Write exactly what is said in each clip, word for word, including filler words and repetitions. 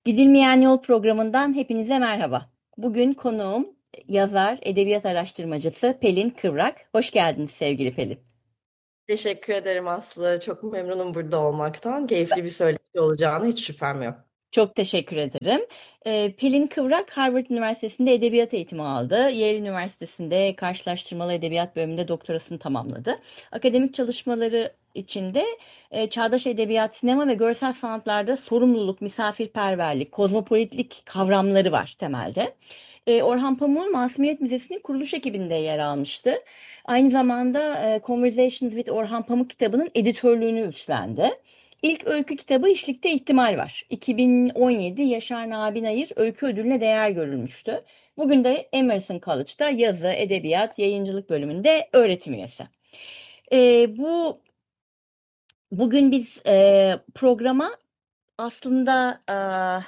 Gidilmeyen Yol programından hepinize merhaba. Bugün konuğum yazar, edebiyat araştırmacısı Pelin Kıvrak. Hoş geldiniz sevgili Pelin. Teşekkür ederim Aslı. Çok memnunum burada olmaktan. Keyifli bir söyleşi olacağına hiç şüphem yok. Çok teşekkür ederim. Ee, Pelin Kıvrak Harvard Üniversitesi'nde edebiyat eğitimi aldı. Yale Üniversitesi'nde karşılaştırmalı edebiyat bölümünde doktorasını tamamladı. Akademik çalışmaları içinde e, çağdaş edebiyat, sinema ve görsel sanatlarda sorumluluk, misafirperverlik, kozmopolitlik kavramları var temelde. E, Orhan Pamuk'un Masumiyet Müzesi'nin kuruluş ekibinde yer almıştı. Aynı zamanda e, Conversations with Orhan Pamuk kitabının editörlüğünü üstlendi. İlk öykü kitabı İşlikte İhtimal var. iki bin on yedi Yaşar Nabi Nayır öykü ödülüne değer görülmüştü. Bugün de Emerson College'da yazı, edebiyat, yayıncılık bölümünde öğretim üyesi. Ee, bu bugün biz e, programa aslında e,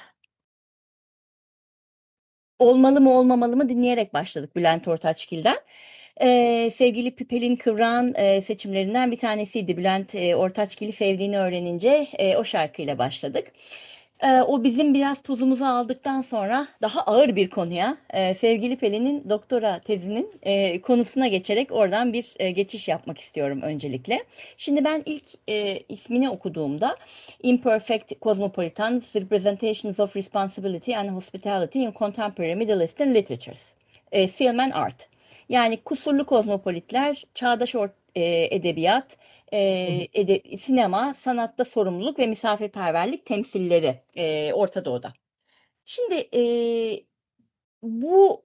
olmalı mı olmamalı mı dinleyerek başladık Bülent Ortaçgil'den. Ee, sevgili Pelin Kıvrak'ın e, seçimlerinden bir tanesiydi. Bülent e, Ortaçgil'i sevdiğini öğrenince e, o şarkıyla başladık. Ee, o bizim biraz tozumuzu aldıktan sonra daha ağır bir konuya, e, sevgili Pelin'in doktora tezinin e, konusuna geçerek oradan bir e, geçiş yapmak istiyorum öncelikle. Şimdi ben ilk e, ismini okuduğumda Imperfect Cosmopolitans Representations of Responsibility and Hospitality in Contemporary Middle Eastern Literatures, e, Film and Art. Yani kusurlu kozmopolitler, çağdaş or- e, edebiyat, e, Hı hı. ede- sinema, sanatta sorumluluk ve misafirperverlik temsilleri e, Orta Doğu'da. Şimdi e, bu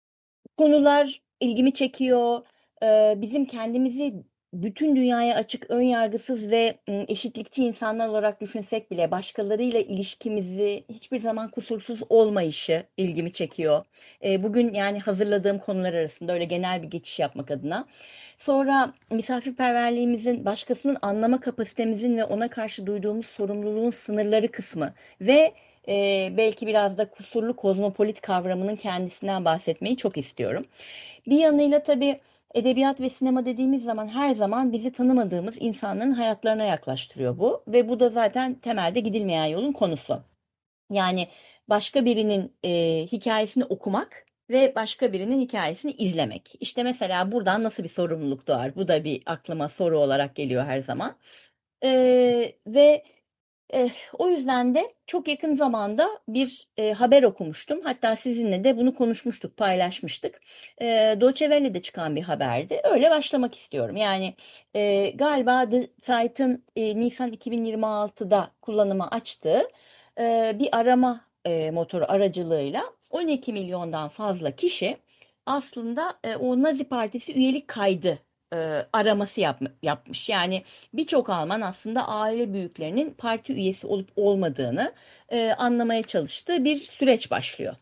konular ilgimi çekiyor. Ee, bizim kendimizi bütün dünyaya açık, ön yargısız ve ım, eşitlikçi insanlar olarak düşünsek bile başkalarıyla ilişkimizi hiçbir zaman kusursuz olmayışı ilgimi çekiyor. Ee, bugün yani hazırladığım konular arasında öyle genel bir geçiş yapmak adına. Sonra misafirperverliğimizin, başkasının anlama kapasitemizin ve ona karşı duyduğumuz sorumluluğun sınırları kısmı ve e, belki biraz da kusurlu kozmopolit kavramının kendisinden bahsetmeyi çok istiyorum. Bir yanıyla tabii edebiyat ve sinema dediğimiz zaman her zaman bizi tanımadığımız insanların hayatlarına yaklaştırıyor bu ve bu da zaten temelde gidilmeyen yolun konusu. Yani başka birinin e, hikayesini okumak ve başka birinin hikayesini izlemek. İşte mesela buradan nasıl bir sorumluluk doğar? Bu da bir aklıma soru olarak geliyor her zaman. Ee, ve Eh, o yüzden de çok yakın zamanda bir e, haber okumuştum. Hatta sizinle de bunu konuşmuştuk, paylaşmıştık. E, Deutsche Welle'de çıkan bir haberdi. Öyle başlamak istiyorum. Yani e, galiba The Titan e, Nisan iki bin yirmi altıda kullanıma açtığı e, bir arama e, motoru aracılığıyla on iki milyondan fazla kişi aslında e, o Nazi Partisi üyelik kaydı e, araması yapm- yapmış. Yani birçok Alman aslında aile büyüklerinin parti üyesi olup olmadığını e, anlamaya çalıştığı bir süreç başlıyor.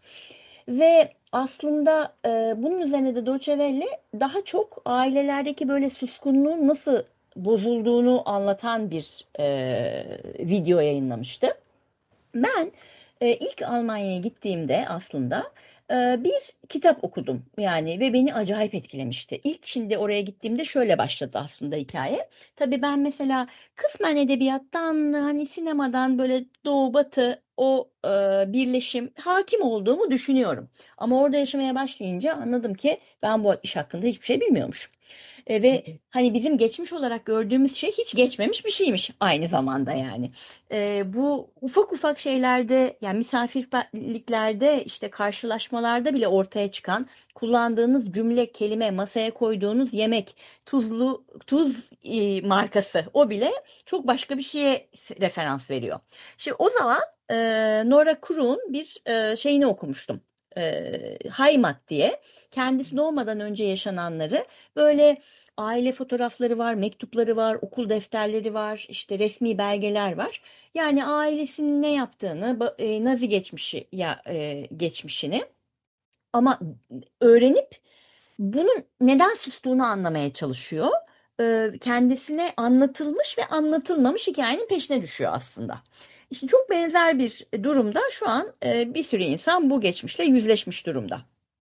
Ve aslında e, bunun üzerine de Deutsche Welle daha çok ailelerdeki böyle suskunluğun nasıl bozulduğunu anlatan bir e, video yayınlamıştı. Ben e, ilk Almanya'ya gittiğimde aslında e, bir kitap okudum yani ve beni acayip etkilemişti. İlk şimdi oraya gittiğimde şöyle başladı aslında hikaye. Tabii ben mesela kısmen edebiyattan hani sinemadan böyle doğu batı o e, birleşim hakim olduğumu düşünüyorum. Ama orada yaşamaya başlayınca anladım ki ben bu iş hakkında hiçbir şey bilmiyormuşum. E, ve hani bizim geçmiş olarak gördüğümüz şey hiç geçmemiş bir şeymiş aynı zamanda yani. E, bu ufak ufak şeylerde yani misafirperliklerde işte karşılaşmalarda bile ortaya çıkan kullandığınız cümle, kelime, masaya koyduğunuz yemek, tuzlu tuz e, markası o bile çok başka bir şeye referans veriyor. Şimdi o zaman e, Nora Kuru'nun bir e, şeyini okumuştum. E, Heimat diye kendisi doğmadan önce yaşananları böyle aile fotoğrafları var, mektupları var, okul defterleri var, işte resmi belgeler var. Yani ailesinin ne yaptığını, ba- e, Nazi geçmişi ya e, geçmişini ama öğrenip bunun neden sustuğunu anlamaya çalışıyor. E, kendisine anlatılmış ve anlatılmamış hikayenin peşine düşüyor aslında. İşte çok benzer bir durumda şu an e, bir sürü insan bu geçmişle yüzleşmiş durumda.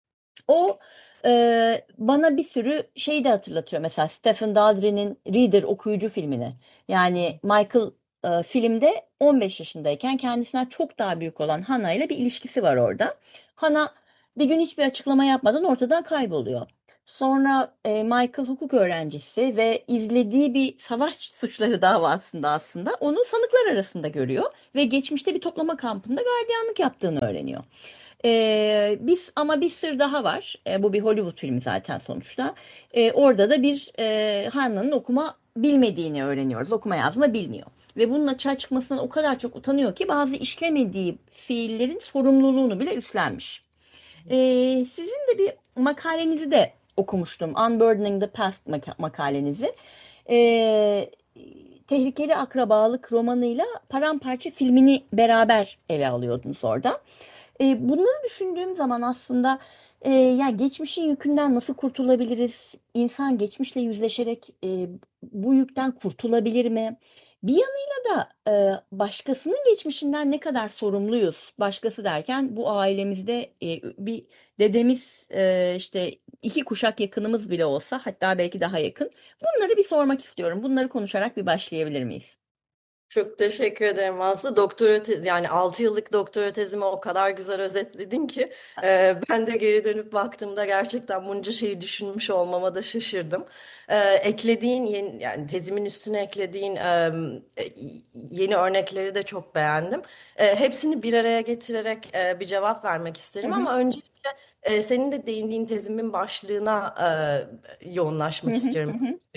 O e, bana bir sürü şey de hatırlatıyor. Mesela Stephen Daldry'nin Reader okuyucu filmini. Yani Michael e, filmde on beş yaşındayken kendisinden çok daha büyük olan Hannah ile bir ilişkisi var orada. Hannah bir gün hiçbir açıklama yapmadan ortadan kayboluyor. Sonra e, Michael hukuk öğrencisi ve izlediği bir savaş suçları davasında aslında onu sanıklar arasında görüyor ve geçmişte bir toplama kampında gardiyanlık yaptığını öğreniyor. Ee, biz ama bir sır daha var. Ee, bu bir Hollywood filmi zaten sonuçta. Ee, orada da bir e, Hannah'nın okuma bilmediğini öğreniyoruz. Okuma yazma bilmiyor. Ve bunun açığa çıkmasından o kadar çok utanıyor ki bazı işlemediği fiillerin sorumluluğunu bile üstlenmiş. Ee, sizin de bir makalenizi de okumuştum. Unburdening the Past maka- makalenizi. Ee, Tehlikeli Akrabalık romanıyla Paramparça filmini beraber ele alıyordunuz orada. Ee, bunları düşündüğüm zaman aslında e, ya geçmişin yükünden nasıl kurtulabiliriz? İnsan geçmişle yüzleşerek e, bu yükten kurtulabilir mi? Bir yanıyla da e, başkasının geçmişinden ne kadar sorumluyuz? Başkası derken bu ailemizde e, bir dedemiz, e, işte iki kuşak yakınımız bile olsa, hatta belki daha yakın. Bunları bir sormak istiyorum. Bunları konuşarak bir başlayabilir miyiz? Çok teşekkür ederim Aslı. Doktora te- yani altı yıllık doktora tezimi o kadar güzel özetledin ki e, ben de geri dönüp baktığımda gerçekten bunca şeyi düşünmüş olmama da şaşırdım. E, eklediğin yeni, yani tezimin üstüne eklediğin e, e, yeni örnekleri de çok beğendim. E, hepsini bir araya getirerek e, bir cevap vermek Hı isterim hı, ama öncelikle e, senin de değindiğin tezimin başlığına e, hı yoğunlaşmak hı, hı istiyorum. hı,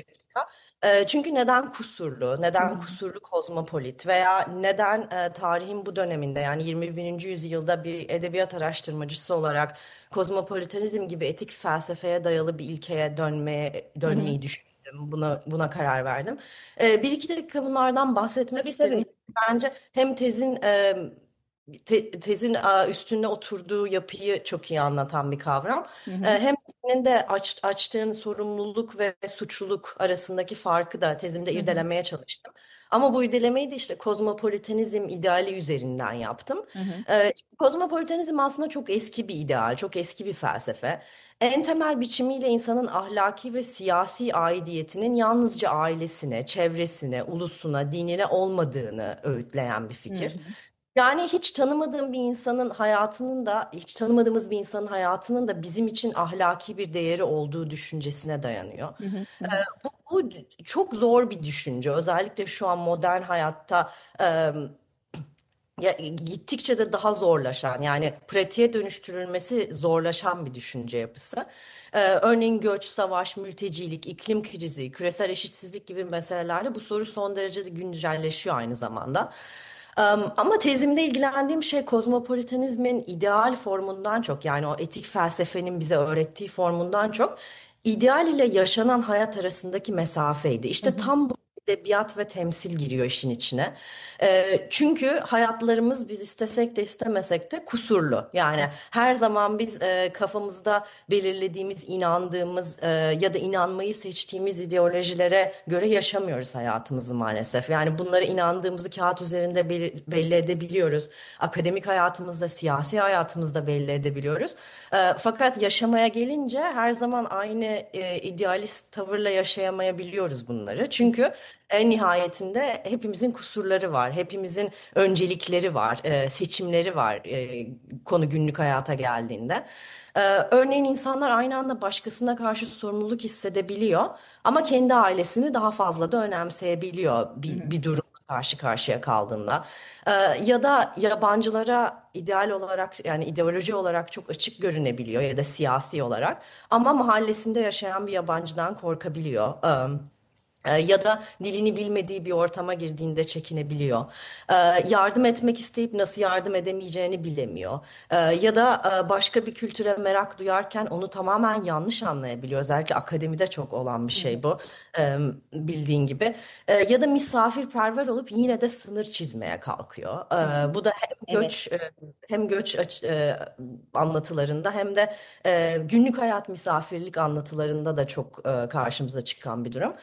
E, çünkü neden kusurlu, hı neden hı, kusurlu kozmopolit veya neden e, tarihin bu döneminde yani yirmi birinci yüzyılda bir edebiyat araştırmacısı olarak kozmopolitanizm gibi etik felsefeye dayalı bir ilkeye dönmeye hı hı. dönmeyi düşündüm. Buna buna karar verdim. E, bir iki dakika bunlardan bahsetmek Tabii isterim. tabii. Bence hem tezin e, te- tezin e, üstüne oturduğu yapıyı çok iyi anlatan bir kavram. Hı E, hı, Hem senin de aç, açtığın sorumluluk ve suçluluk arasındaki farkı da tezimde hı hı, irdelemeye çalıştım. Ama bu irdelemeyi de işte kozmopolitanizm ideali üzerinden yaptım. hı hı, E, kozmopolitanizm aslında çok eski bir ideal, çok eski bir felsefe. En temel biçimiyle insanın ahlaki ve siyasi aidiyetinin yalnızca ailesine, çevresine, ulusuna, dinine olmadığını öğütleyen bir hı fikir. hı, Yani hiç tanımadığım bir insanın hayatının da, hiç tanımadığımız bir insanın hayatının da bizim için ahlaki bir değeri olduğu düşüncesine dayanıyor. hı hı, hı hı, Bu, bu çok zor bir düşünce. Özellikle şu an modern hayatta e, ya, gittikçe de daha zorlaşan, yani pratiğe dönüştürülmesi zorlaşan bir düşünce yapısı. E, örneğin göç, savaş, mültecilik, iklim krizi, küresel eşitsizlik gibi meselelerde bu soru son derece de güncelleşiyor aynı zamanda. Am, Ama tezimde ilgilendiğim şey kozmopolitanizmin ideal formundan çok, yani o etik felsefenin bize öğrettiği formundan çok ideal ile yaşanan hayat arasındaki mesafeydi. hı İşte hı, tam bu edebiyat ve temsil giriyor işin içine. Ee, çünkü hayatlarımız biz istesek de istemesek de kusurlu. Yani her zaman biz e, kafamızda belirlediğimiz, inandığımız e, ya da inanmayı seçtiğimiz ideolojilere göre yaşamıyoruz hayatımızı maalesef. Yani bunları inandığımızı kağıt üzerinde bel- belli edebiliyoruz. Akademik hayatımızda, siyasi hayatımızda belli edebiliyoruz. E, fakat yaşamaya gelince her zaman aynı e, idealist tavırla yaşayamayabiliyoruz bunları. Çünkü en nihayetinde hepimizin kusurları var, hepimizin öncelikleri var, e, seçimleri var e, konu günlük hayata geldiğinde. E, örneğin insanlar aynı anda başkasına karşı sorumluluk hissedebiliyor ama kendi ailesini daha fazla da önemseyebiliyor hı bir, hı, bir durumla karşı karşıya kaldığında. E, Ya da yabancılara ideal olarak, yani ideoloji olarak çok açık görünebiliyor ya da siyasi olarak, ama mahallesinde yaşayan bir yabancıdan korkabiliyor. E, e, Ya da dilini bilmediği bir ortama girdiğinde çekinebiliyor. E, Yardım etmek isteyip nasıl yardım edemeyeceğini bilemiyor. E, Ya da e, başka bir kültüre merak duyarken onu tamamen yanlış anlayabiliyor. Özellikle akademide çok olan bir hı hı. şey bu, e, bildiğin gibi. E, Ya da misafirperver olup yine de sınır çizmeye kalkıyor. Hı hı. E, Bu da hem Evet. göç e, hem göç aç- e, anlatılarında hem de e, günlük hayat misafirlik anlatılarında da çok e, karşımıza çıkan bir durum. Ee,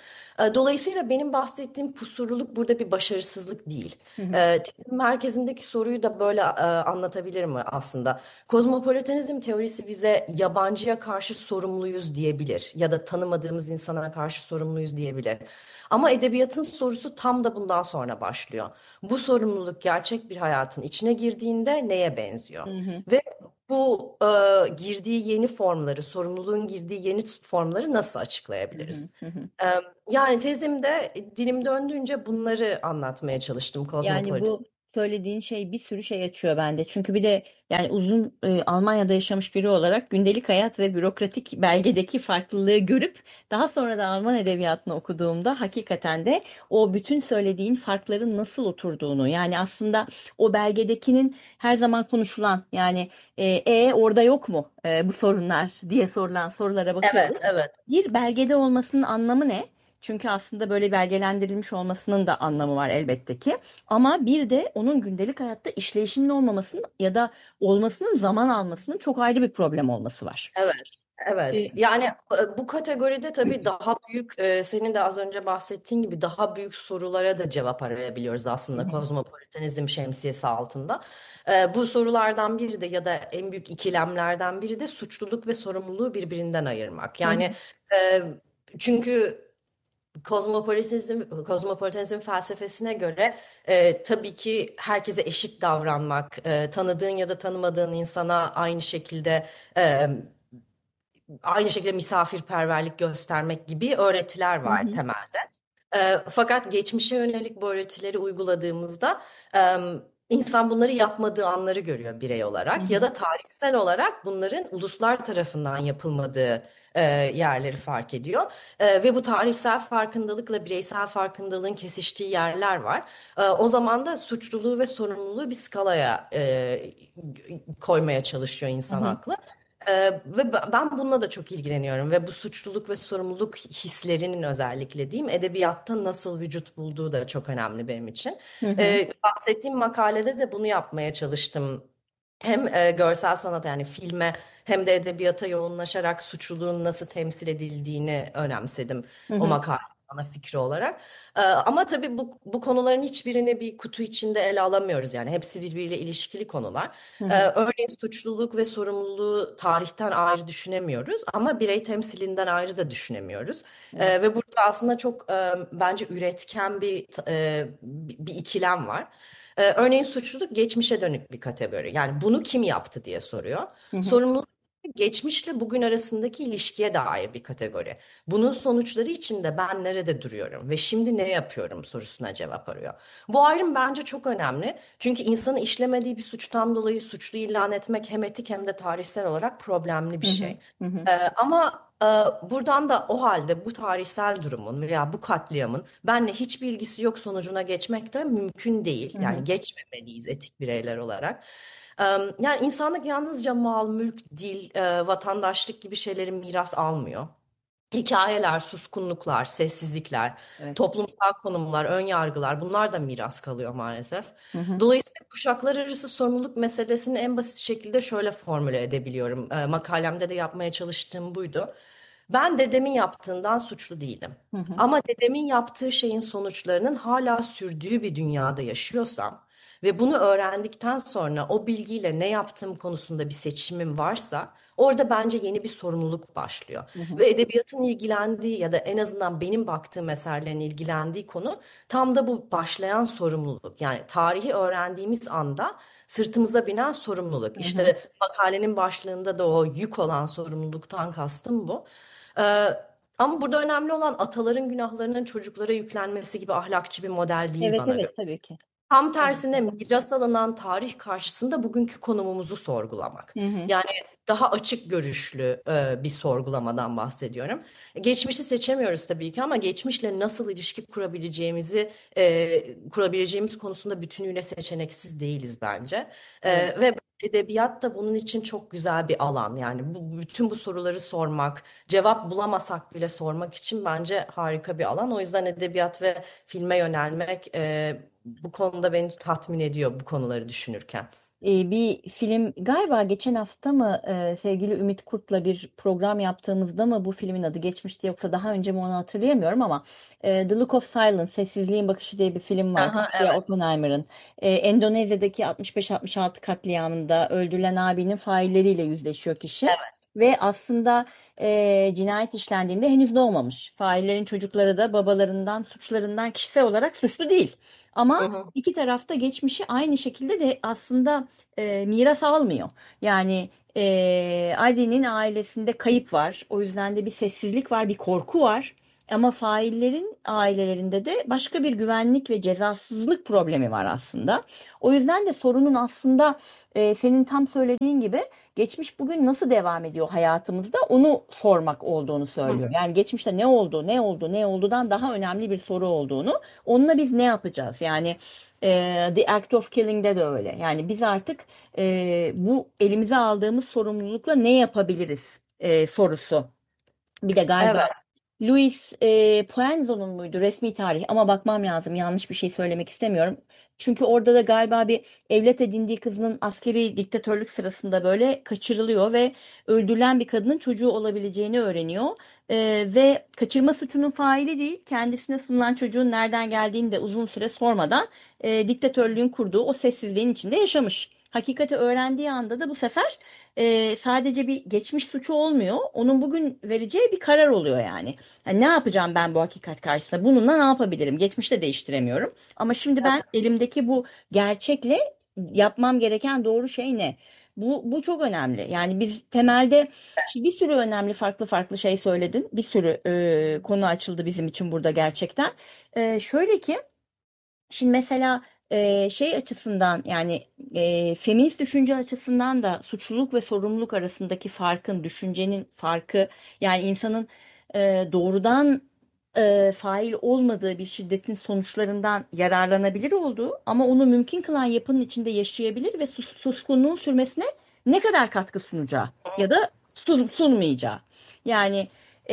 E, Dolayısıyla benim bahsettiğim kusurluluk burada bir başarısızlık değil. Hı hı. E, Tezimin merkezindeki soruyu da böyle e, anlatabilirim aslında. Kozmopolitanizm teorisi bize yabancıya karşı sorumluyuz diyebilir ya da tanımadığımız insana karşı sorumluyuz diyebilir. Ama edebiyatın sorusu tam da bundan sonra başlıyor. Bu sorumluluk gerçek bir hayatın içine girdiğinde neye benziyor? Hı hı. Ve bu e, girdiği yeni formları, sorumluluğun girdiği yeni formları nasıl Hı hı. açıklayabiliriz? Hı hı. E, Yani tezimde dilim döndüğünce bunları anlatmaya çalıştım Yani kozmopolitan. bu söylediğin şey bir sürü şey açıyor bende. Çünkü bir de yani uzun e, Almanya'da yaşamış biri olarak gündelik hayat ve bürokratik belgedeki farklılığı görüp daha sonra da Alman edebiyatını okuduğumda hakikaten de o bütün söylediğin farkların nasıl oturduğunu, yani aslında o belgedekinin her zaman konuşulan, yani e, "E, orada yok mu e, bu sorunlar" diye sorulan sorulara Evet, bakıyoruz. evet. Bir belgede olmasının anlamı ne? Çünkü aslında böyle belgelendirilmiş olmasının da anlamı var elbette ki. Ama bir de onun gündelik hayatta işleyişinin olmamasının ya da olmasının zaman almasının çok ayrı bir problem olması var. Evet. Evet. E, Yani e, bu kategoride tabii daha büyük, e, senin de az önce bahsettiğin gibi daha büyük sorulara da cevap arayabiliyoruz Hı aslında hı, kozmopolitanizm şemsiyesi altında. E, bu sorulardan biri de ya da en büyük ikilemlerden biri de suçluluk ve sorumluluğu birbirinden ayırmak. hı hı, Yani e, çünkü kozmopolitizm, kozmopolitizm felsefesine göre e, tabii ki herkese eşit davranmak, e, tanıdığın ya da tanımadığın insana aynı şekilde e, aynı şekilde misafirperverlik göstermek gibi öğretiler hı var hı, temelde. E, fakat geçmişe yönelik bu öğretileri uyguladığımızda e, insan bunları yapmadığı anları görüyor birey hı olarak ya hı, da tarihsel olarak bunların uluslar tarafından yapılmadığı e, yerleri fark ediyor. E, ve bu tarihsel farkındalıkla bireysel farkındalığın kesiştiği yerler var. E, o zaman da suçluluğu ve sorumluluğu bir skalaya e, koymaya çalışıyor hı insan hı, aklı. Ee, ve ben bununla da çok ilgileniyorum ve bu suçluluk ve sorumluluk hislerinin özellikle diyeyim edebiyatta nasıl vücut bulduğu da çok önemli benim için. hı hı, Ee, bahsettiğim makalede de bunu yapmaya çalıştım. Hem e, görsel sanat yani filme hem de edebiyata yoğunlaşarak suçluluğun nasıl temsil edildiğini önemsedim hı o hı, makale ana fikri olarak. Ee, ama tabii bu, bu konuların hiçbirini bir kutu içinde ele alamıyoruz yani hepsi birbiriyle ilişkili konular. hı Ee, hı. örneğin suçluluk ve sorumluluğu tarihten ayrı düşünemiyoruz ama birey temsilinden ayrı da düşünemiyoruz. Evet. Ee, ve burada aslında çok e, bence üretken bir e, bir ikilem var. Ee, örneğin suçluluk geçmişe dönük bir kategori. Yani bunu kim yaptı diye soruyor. Hı hı, Sorumluluk geçmişle bugün arasındaki ilişkiye dair bir kategori. Bunun sonuçları içinde ben nerede duruyorum ve şimdi ne yapıyorum sorusuna cevap arıyor. Bu ayrım bence çok önemli. Çünkü insanı işlemediği bir suçtan dolayı suçlu ilan etmek hem etik hem de tarihsel olarak problemli bir hı hı, şey. hı hı, Ee, ama e, buradan da o halde bu tarihsel durumun veya bu katliamın benle hiçbir ilgisi yok sonucuna geçmek de mümkün değil. hı Yani hı, geçmemeliyiz etik bireyler olarak. Ee, Yani insanlık yalnızca mal, mülk, dil, e, vatandaşlık gibi şeyleri miras almıyor. Hikayeler, suskunluklar, sessizlikler, evet. toplumsal konumlar, ön yargılar bunlar da miras kalıyor maalesef. Hı hı, Dolayısıyla kuşaklar arası sorumluluk meselesini en basit şekilde şöyle formüle edebiliyorum. E, makalemde de yapmaya çalıştığım buydu. Ben dedemin yaptığından suçlu değilim. hı hı, Ama dedemin yaptığı şeyin sonuçlarının hala sürdüğü bir dünyada yaşıyorsam ve bunu öğrendikten sonra o bilgiyle ne yaptığım konusunda bir seçimim varsa orada bence yeni bir sorumluluk başlıyor. hı hı, Ve edebiyatın ilgilendiği ya da en azından benim baktığım eserlerin ilgilendiği konu tam da bu başlayan sorumluluk. Yani tarihi öğrendiğimiz anda sırtımıza binen sorumluluk. hı hı. İşte makalenin başlığında da o yük olan sorumluluktan kastım bu. Ee, Ama burada önemli olan ataların günahlarının çocuklara yüklenmesi gibi ahlakçı bir model değil Evet, bana göre. evet, tabii ki. Tam Tabii tersine ki. miras alınan tarih karşısında bugünkü konumumuzu sorgulamak. Hı hı, Yani daha açık görüşlü e, bir sorgulamadan bahsediyorum. Geçmişi seçemiyoruz tabii ki ama geçmişle nasıl ilişki kurabileceğimizi e, kurabileceğimiz konusunda bütünüyle seçeneksiz değiliz bence. evet. E, ve edebiyat da bunun için çok güzel bir alan. Yani bu bütün bu soruları sormak, cevap bulamasak bile sormak için bence harika bir alan. O yüzden edebiyat ve filme yönelmek e, bu konuda beni tatmin ediyor bu konuları düşünürken. e, bir film galiba geçen hafta mı e, sevgili Ümit Kurt'la bir program yaptığımızda mı bu filmin adı geçmişti yoksa daha önce mi onu hatırlayamıyorum ama e, The Look of Silence, Sessizliğin Bakışı diye bir film var. Aha, Sofia evet. Oppenheimer'ın e, Endonezya'daki altmış beş altmış altı katliamında öldürülen abinin failleriyle yüzleşiyor kişi. Evet. Ve aslında e, cinayet işlendiğinde henüz doğmamış. Faillerin çocukları da babalarından, suçlarından kişisel olarak suçlu değil. Hı Ama hı. İki tarafta geçmişi aynı şekilde de aslında e, miras almıyor. Yani e, Adi'nin ailesinde kayıp var. O yüzden de bir sessizlik var, bir korku var. Ama faillerin ailelerinde de başka bir güvenlik ve cezasızlık problemi var aslında. O yüzden de sorunun aslında e, senin tam söylediğin gibi geçmiş bugün nasıl devam ediyor hayatımızda onu sormak olduğunu Hı söylüyor. hı. Yani geçmişte ne oldu, ne oldu, ne oldudan daha önemli bir soru olduğunu, onunla biz ne yapacağız? Yani e, The Act of Killing'de de öyle. Yani biz artık e, bu elimize aldığımız sorumlulukla ne yapabiliriz e, sorusu. Bir de galiba Evet. Louis e, Puenzo'nun muydu resmi tarih ama bakmam lazım yanlış bir şey söylemek istemiyorum. Çünkü orada da galiba bir evlat edindiği kızının askeri diktatörlük sırasında böyle kaçırılıyor ve öldürülen bir kadının çocuğu olabileceğini öğreniyor. E, ve kaçırma suçunun faili değil kendisine sunulan çocuğun nereden geldiğini de uzun süre sormadan e, diktatörlüğün kurduğu o sessizliğin içinde yaşamış. Hakikati öğrendiği anda da bu sefer e, sadece bir geçmiş suçu olmuyor. Onun bugün vereceği bir karar oluyor yani. Yani ne yapacağım ben bu hakikat karşısında? Bununla ne yapabilirim? Geçmişte değiştiremiyorum. Ama şimdi ben elimdeki bu gerçekle yapmam gereken doğru şey ne? Bu, bu çok önemli. Yani biz temelde şimdi bir sürü önemli farklı farklı şey söyledin. Bir sürü e, konu açıldı bizim için burada gerçekten. E, şöyle ki Şimdi mesela e, şey açısından yani e, feminist düşünce açısından da suçluluk ve sorumluluk arasındaki farkın, düşüncenin farkı yani insanın e, doğrudan e, fail olmadığı bir şiddetin sonuçlarından yararlanabilir olduğu ama onu mümkün kılan yapının içinde yaşayabilir ve sus, suskunluğun sürmesine ne kadar katkı sunacağı ya da sun- sunmayacağı. Yani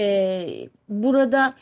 e, burada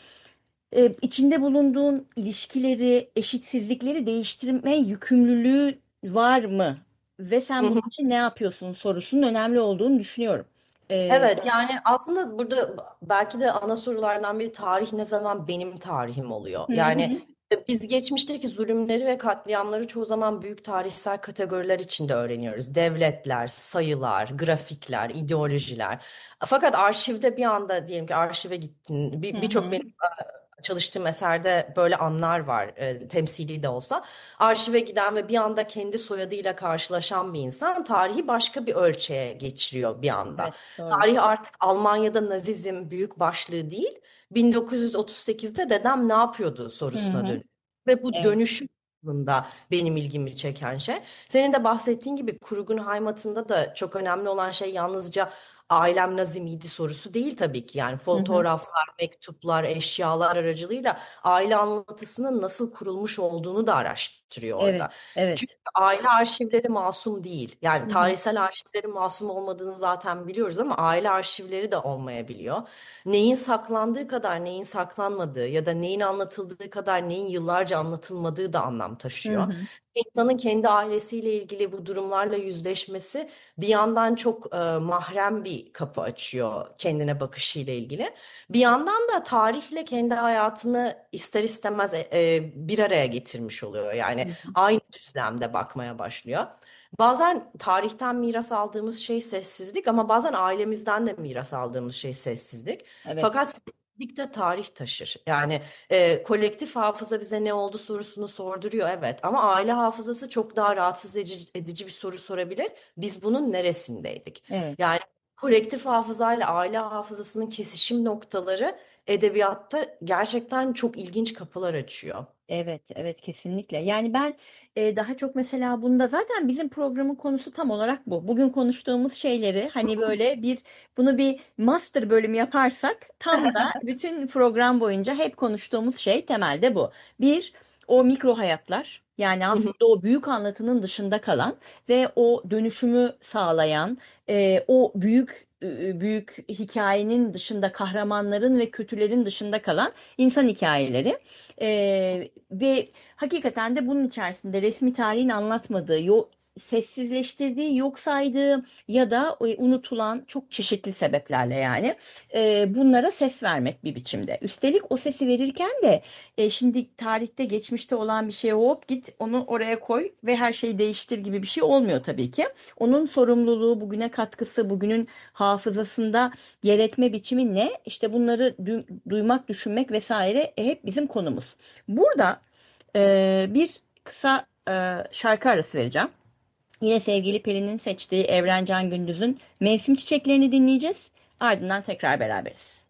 e, içinde bulunduğun ilişkileri, eşitsizlikleri değiştirme yükümlülüğü var mı? Ve Hı sen bunun hı. için ne yapıyorsun sorusunun önemli olduğunu düşünüyorum. E, Evet, yani aslında burada belki de ana sorulardan biri tarih ne zaman benim tarihim oluyor. hı Yani hı, e, biz geçmişteki zulümleri ve katliamları çoğu zaman büyük tarihsel kategoriler içinde öğreniyoruz. Devletler, sayılar, grafikler, ideolojiler. Fakat arşivde bir anda diyelim ki arşive gittin. hı Bir- Birçok hı. benim e, çalıştığım eserde böyle anlar var, e, temsili de olsa. Arşive giden ve bir anda kendi soyadıyla karşılaşan bir insan tarihi başka bir ölçeğe geçiriyor bir anda. Evet, doğru. Tarih artık Almanya'da Nazizm büyük başlığı değil, bin dokuz yüz otuz sekizde dedem ne yapıyordu Hı sorusuna hı. dönüyor. Ve bu Evet. dönüşüm aslında benim ilgimi çeken şey. Senin de bahsettiğin gibi Kurgun Haymat'ında da çok önemli olan şey yalnızca ailem Nazi miydi sorusu değil tabii ki. Yani Hı hı. fotoğraflar, mektuplar, eşyalar aracılığıyla aile anlatısının nasıl kurulmuş olduğunu da araştırıyor Evet, orada. evet. Aile arşivleri masum değil. Yani Hı hı. tarihsel arşivlerin masum olmadığını zaten biliyoruz ama aile arşivleri de olmayabiliyor. Neyin saklandığı kadar neyin saklanmadığı ya da neyin anlatıldığı kadar neyin yıllarca anlatılmadığı da anlam Hı taşıyor. hı. İnsanın kendi ailesiyle ilgili bu durumlarla yüzleşmesi bir yandan çok e, mahrem bir kapı açıyor kendine bakışıyla ilgili. Bir yandan da tarihle kendi hayatını ister istemez e, e, bir araya getirmiş oluyor. Hı Yani hı. aynı düzlemde bakmaya başlıyor. Bazen tarihten miras aldığımız şey sessizlik ama bazen ailemizden de miras aldığımız şey sessizlik. Evet. Fakat sessizlik de tarih taşır. Yani e, kolektif hafıza bize ne oldu sorusunu sorduruyor, evet. Ama aile hafızası çok daha rahatsız edici, edici bir soru sorabilir. Biz bunun neresindeydik? Evet. Yani kolektif hafızayla aile hafızasının kesişim noktaları edebiyatta gerçekten çok ilginç kapılar açıyor. Evet, evet kesinlikle. Yani ben e, daha çok mesela bunda zaten bizim programın konusu tam olarak bu. Bugün konuştuğumuz şeyleri hani böyle bir bunu bir master bölüm yaparsak tam da bütün program boyunca hep konuştuğumuz şey temelde bu. Bir, o mikro hayatlar. Yani aslında o büyük anlatının dışında kalan ve o dönüşümü sağlayan, e, o büyük e, büyük hikayenin dışında kahramanların ve kötülerin dışında kalan insan hikayeleri. Ee, ve hakikaten de bunun içerisinde resmi tarihin anlatmadığı, yo- sessizleştirdiği, yok saydığı ya da e, unutulan çok çeşitli sebeplerle yani e, bunlara ses vermek bir biçimde. Üstelik o sesi verirken de e, şimdi tarihte geçmişte olan bir şeye hop git onu oraya koy ve her şeyi değiştir gibi bir şey olmuyor tabii ki. Onun sorumluluğu, bugüne katkısı, bugünün hafızasında yer etme biçimi ne? İşte bunları du- duymak, düşünmek vesaire e, hep bizim konumuz. Burada e, bir kısa e, şarkı arası vereceğim. Yine sevgili Pelin'in seçtiği Evrencan Gündüz'ün Mevsim Çiçeklerini dinleyeceğiz. Ardından tekrar beraberiz.